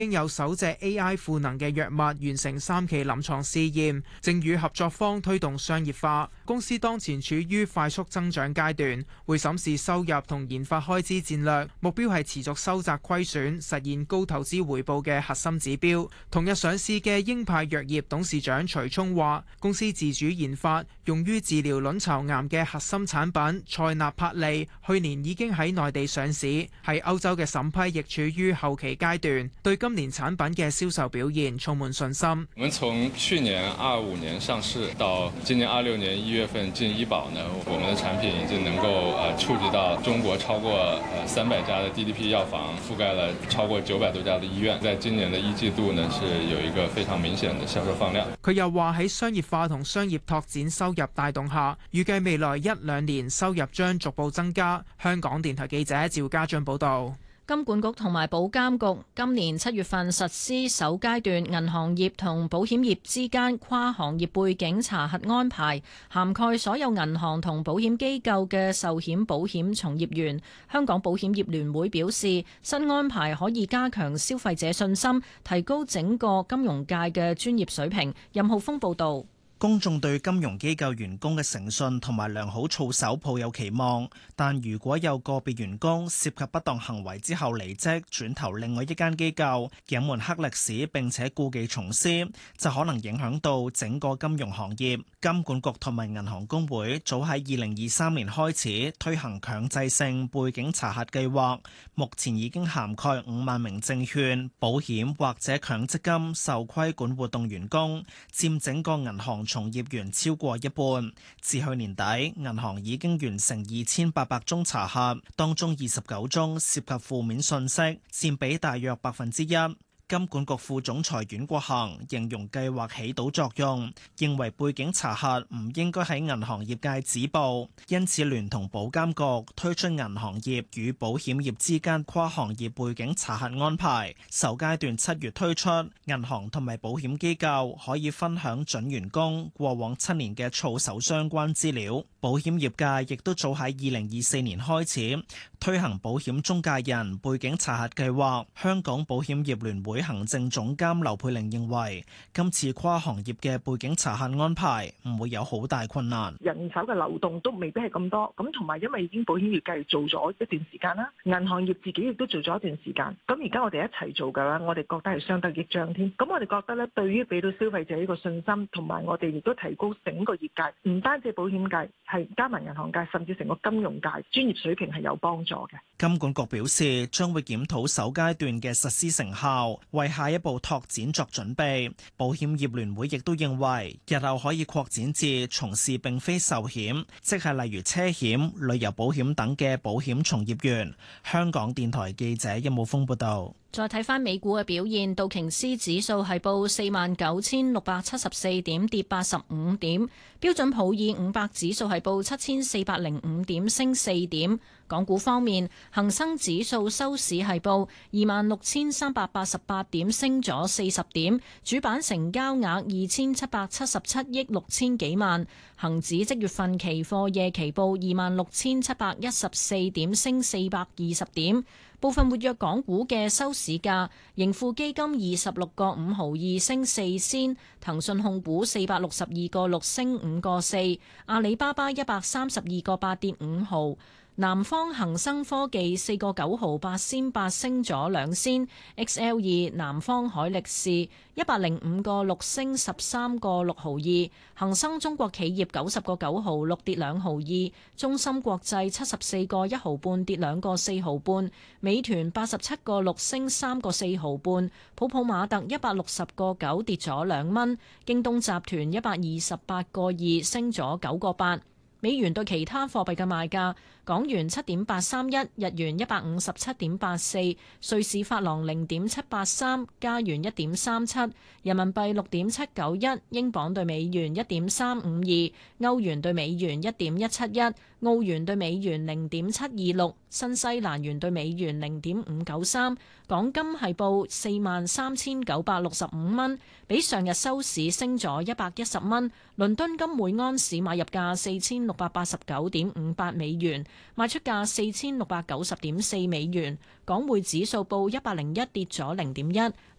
已經有首隻 AI 賦能嘅藥物完成3期臨床試驗，正與合作方推動商業化。公司當前處於快速增長階段，會審視收入同研發開支戰略，目標係持續收窄虧損，實現高投資回報嘅核心指標。同日上市嘅英派藥業董事長徐聰話，公司自主研發用於治療卵巢癌嘅核心產品塞納帕利，去年已經喺內地上市，喺歐洲嘅審批亦處於後期階段，對今年產品嘅銷售表現充滿信心。 我們從去年25年上市到今年26年1月份進醫保呢，我們的產品已經能夠觸及到中國超過300家的 DDP 藥房，覆蓋了超過900多家的醫院。在今年的一季度呢，是有一個非常明顯的銷售放量。 佢又話喺商業化同商業拓展收入帶動下，預計未來1-2年收入將逐步增加。香港電台記者趙家俊報道。 金管局同埋保監局今年7月份實施首階段銀行業同保險業之間跨行業背景查核安排，涵蓋所有銀行同保險機構嘅壽險保險從業員。香港保險業聯會表示，新安排可以加強消費者信心，提高整個金融界嘅專業水平。任浩峰報導。 公眾對金融機構員工嘅誠信同埋良好操守抱有期望，但如果有個別員工涉及不當行為之後離職，轉投另外一間機構，隱瞞黑歷史並且故技重施，就可能影響到整個金融行業。金管局同埋銀行公會早喺2023年開始推行強制性背景查核計劃，目前已經涵蓋5萬名證券、保險或者強積金受規管活動員工，佔整個銀行從業員超過一半。至去年底，銀行已經完成2800宗查核，當中29宗涉及負面信息，佔比大約1%。金管局副總裁阮國恒形容計劃起到作用，認為背景查核唔應該喺銀行業界止步，因此聯同保監局推出銀行業與保險業之間跨行業背景查核安排。首階段7月推出，銀行同埋保險機構可以分享準員工過往7年嘅操守相關資料。保險業界亦都早喺2024年開始推行保險中介人背景查核計劃。香港保險業聯會行政總監劉佩玲認為，今次跨行業嘅背景查核安排唔會有好大困難， 人手嘅流動都未必係咁多，咁同埋因為已經保險業界做咗一段時間啦，銀行業自己亦都做咗一段時間，咁而家我哋一齊做嘅話，我哋覺得係相得益彰添。咁我哋覺得咧，對於俾到消費者呢個信心，同埋我哋亦都提高整個業界，唔單止保險界，係加埋銀行界，甚至成個金融界專業水平係有幫助嘅。 金管局表示，將會檢討首階段嘅實施成效，為下一步拓展作準備。保險業聯會亦都認為，日後可以擴展至從事並非壽險，即係例如車險、旅遊保險等嘅保險從業員。香港電台記者任武峰報道。 再睇翻美股嘅表現，道瓊斯指數係報49,674點，跌85點；標準普爾500指數係報7,405點，升4點。港股方面，恒生指數收市係報26,388點，升咗40點。主板成交額2,777億6千幾萬。恒指即月份期貨夜期報26,714點，升420點。部分活躍港股嘅收市價，盈富基金26個5毫2升4仙，騰訊控股462個6升5個4，阿里巴巴132個8跌5毫。南方恒生科技4個9毫8仙8升咗2仙 ，XL2 南方海力士105個6升13個6毫2，恒生中國企業90個9毫6跌2毫2，中芯國際74個1毫半跌2個4毫半，美團87個6升3個4毫半，普普馬特160個9跌咗2蚊，京東集團128個2升咗9個8。美元對其他貨幣嘅賣價：港元7.831，日元157.84，瑞士法郎0.783，加元1.37，人民幣6.791，英鎊對美元1.352，歐元對美元1.171，澳元對美元0.726，新西蘭元對美元0.593。港金係報43,965蚊，比上日收市升咗110蚊。倫敦金每安士買入價 4689.58美元，賣出價4690.4美元。港匯指數報101，跌咗0.1。